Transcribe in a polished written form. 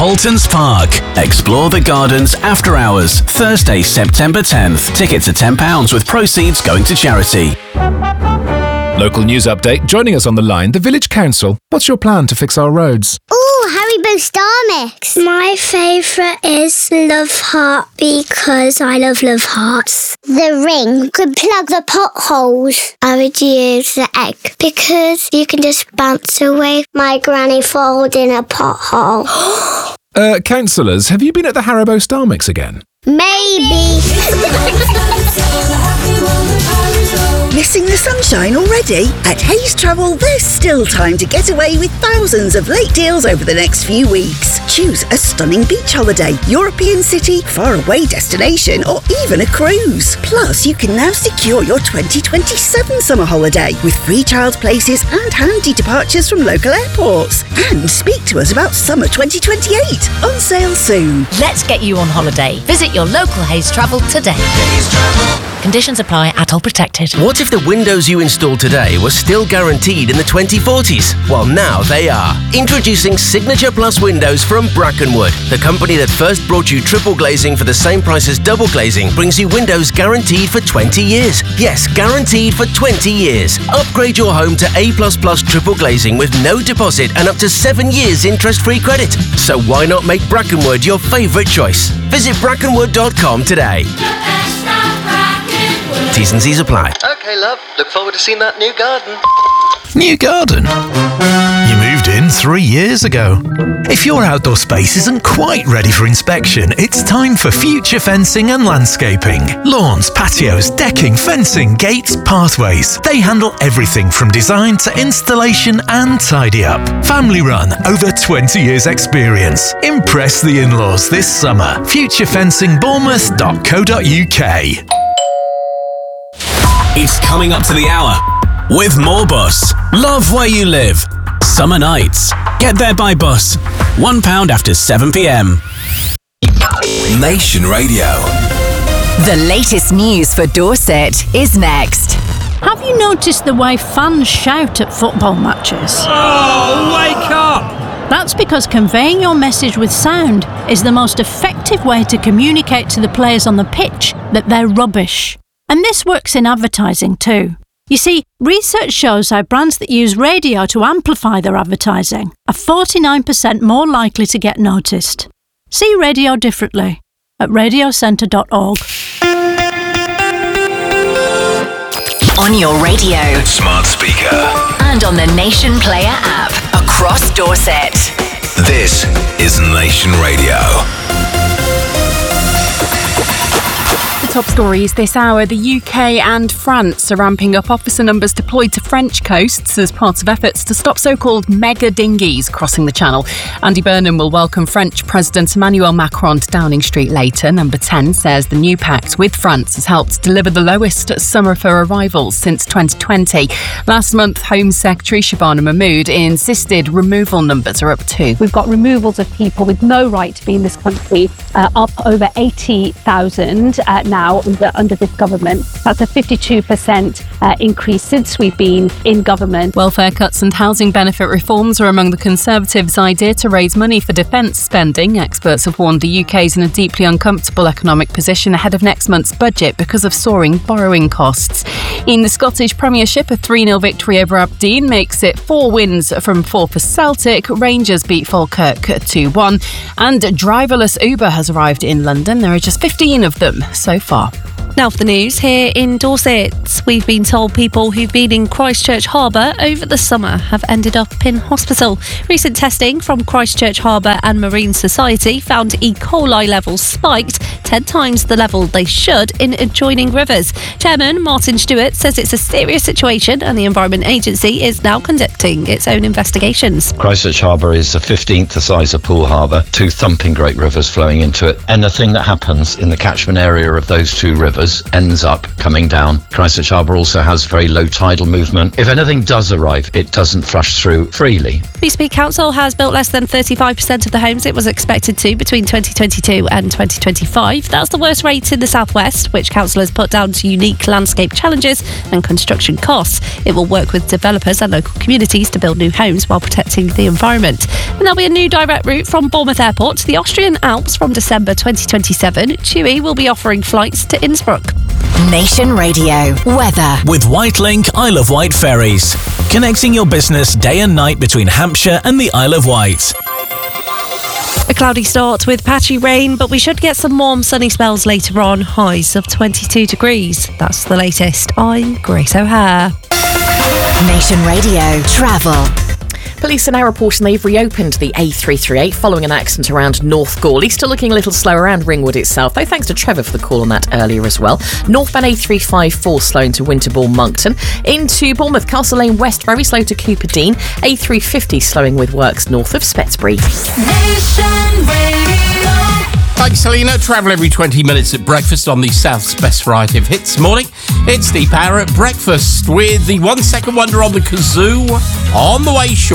Paultons Park. Explore the gardens after hours, Thursday, September 10th. Tickets are £10 with proceeds going to charity. Local news update. Joining us on the line, the Village Council. What's your plan to fix our roads? Ooh, Haribo Star Mix. My favourite is Love Heart because I love Hearts. The ring could plug the potholes. I would use the egg because you can just bounce away. My granny falls in a pothole. Councillors, have you been at the Haribo Star Mix again? Maybe. Missing the sunshine already? At Hayes Travel, there's still time to get away with thousands of late deals over the next few weeks. Choose a stunning beach holiday, European city, faraway destination, or even a cruise. Plus, you can now secure your 2027 summer holiday with free child places and handy departures from local airports. And speak to us about summer 2028, on sale soon. Let's get you on holiday. Visit your local Hayes Travel today. Hayes Travel. Conditions apply, adult protected. What if the windows you install today were still guaranteed in the 2040s? Well, now they are. Introducing Signature Plus Windows from Brackenwood. The company that first brought you triple glazing for the same price as double glazing brings you windows guaranteed for 20 years. Yes, guaranteed for 20 years. Upgrade your home to A++ triple glazing with no deposit and up to 7 years interest-free credit. So why not make Brackenwood your favourite choice? Visit brackenwood.com today. T's and C's apply. Okay, love. Look forward to seeing that new garden. New garden? You moved in 3 years ago. If your outdoor space isn't quite ready for inspection, it's time for Future Fencing and Landscaping. Lawns, patios, decking, fencing, gates, pathways. They handle everything from design to installation and tidy up. Family run, over 20 years experience. Impress the in-laws this summer. futurefencingbournemouth.co.uk. It's coming up to the hour with more bus. Love where you live. Summer nights. Get there by bus. £1 after 7 p.m. Nation Radio. The latest news for Dorset is next. Have you noticed the way fans shout at football matches? Oh, wake up! That's because conveying your message with sound is the most effective way to communicate to the players on the pitch that they're rubbish. And this works in advertising too. You see, research shows how brands that use radio to amplify their advertising are 49% more likely to get noticed. See radio differently at radiocentre.org. On your radio, Smart speaker. and on the Nation Player app across Dorset. This is Nation Radio. Top stories this hour. The UK and France are ramping up officer numbers deployed to French coasts as part of efforts to stop so-called mega dinghies crossing the Channel. Andy Burnham will welcome French President Emmanuel Macron to Downing Street later. Number 10 says the new pact with France has helped deliver the lowest summer for arrivals since 2020. Last month, Home Secretary Shabana Mahmood insisted removal numbers are up too. We've got removals of people with no right to be in this country up over 80,000 now under this government. That's a 52% increase since we've been in government. Welfare cuts and housing benefit reforms are among the Conservatives' idea to raise money for defence spending. Experts have warned the UK is in a deeply uncomfortable economic position ahead of next month's budget because of soaring borrowing costs. In the Scottish Premiership, a 3-0 victory over Aberdeen makes it 4 wins from 4 for Celtic. Rangers beat Falkirk 2-1. And driverless Uber has arrived in London. There are just 15 of them so far. Now for the news here in Dorset. We've been told people who've been in Christchurch Harbour over the summer have ended up in hospital. Recent testing from Christchurch Harbour and Marine Society found E. coli levels spiked 10 times the level they should in adjoining rivers. Chairman Martin Stewart says it's a serious situation and the Environment Agency is now conducting its own investigations. Christchurch Harbour is the 15th the size of Poole Harbour, 2 thumping great rivers flowing into it. Anything that happens in the catchment area of those 2 rivers rivers ends up coming down. Christchurch Harbour also has very low tidal movement. If anything does arrive, it doesn't thrash through freely. Eastmead Council has built less than 35% of the homes it was expected to between 2022 and 2025. That's the worst rate in the southwest, which council has put down to unique landscape challenges and construction costs. It will work with developers and local communities to build new homes while protecting the environment. And there'll be a new direct route from Bournemouth Airport to the Austrian Alps from December 2027. TUI will be offering flights to Innsbruck. Nation Radio weather with Whitelink Isle of Wight ferries, connecting your business day and night between Hampshire and the Isle of Wight. A cloudy start with patchy rain, but we should get some warm sunny spells later on, highs of 22 degrees. That's the latest. I'm Grace O'Hare. Nation Radio travel. Police are now reporting they've reopened the A338 following an accident around North Goarly. Still looking a little slow around Ringwood itself, though, thanks to Trevor for the call on that earlier as well. Northbound A354 slow into Winterbourne Moncton. Into Bournemouth, Castle Lane West, very slow to Cooper Dean. A350 slowing with works north of Spetsbury. Thanks, Selena. Travel every 20 minutes at breakfast on the South's best variety of hits. Morning, it's the Power at Breakfast with the 1 second wonder on the kazoo on the way short.